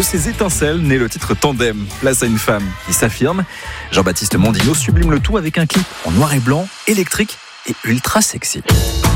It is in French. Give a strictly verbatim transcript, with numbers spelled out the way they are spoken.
De ces étincelles naît le titre Tandem, place à une femme qui s'affirme. Jean-Baptiste Mondino sublime le tout avec un clip en noir et blanc, électrique et ultra sexy.